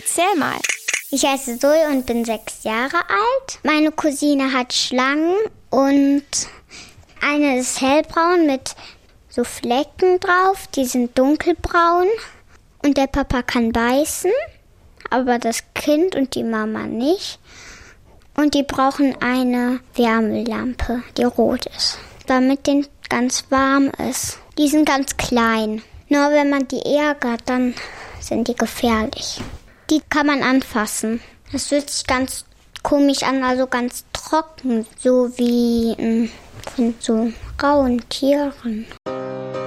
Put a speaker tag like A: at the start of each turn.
A: Erzähl mal.
B: Ich heiße Zoe und bin 6 Jahre alt. Meine Cousine hat Schlangen und eine ist hellbraun mit so Flecken drauf. Die sind dunkelbraun und der Papa kann beißen, aber das Kind und die Mama nicht. Und die brauchen eine Wärmelampe, die rot ist, damit denen ganz warm ist. Die sind ganz klein. Nur wenn man die ärgert, dann sind die gefährlich. Die kann man anfassen. Das fühlt sich ganz komisch an, also ganz trocken, so wie von so rauen Tieren.